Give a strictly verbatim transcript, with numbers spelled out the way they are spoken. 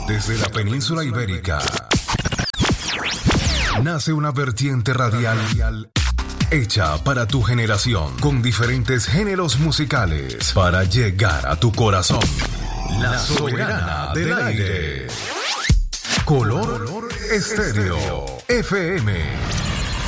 Desde la península ibérica nace una vertiente radial hecha para tu generación, con diferentes géneros musicales para llegar a tu corazón. La soberana del aire. Color Estéreo F M.